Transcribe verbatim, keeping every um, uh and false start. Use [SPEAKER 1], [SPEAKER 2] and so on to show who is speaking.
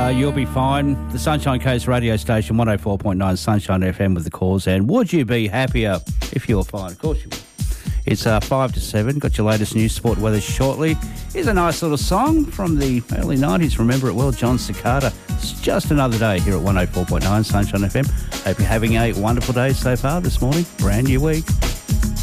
[SPEAKER 1] you'll be fine. The Sunshine Coast radio station, one oh four point nine Sunshine F M with the cause. And would you be happier if you were fine? Of course you would. It's uh, five to seven. Got your latest news, sport, weather shortly. Here's a nice little song from the early nineties. Remember it well, John Cicada. It's just another day here at one oh four point nine Sunshine F M. Hope you're having a wonderful day so far this morning. Brand new week.